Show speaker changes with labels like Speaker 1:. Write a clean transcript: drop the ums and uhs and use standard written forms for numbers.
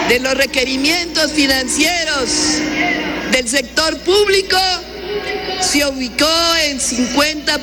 Speaker 1: de los requerimientos financieros del sector público se ubicó en 50%.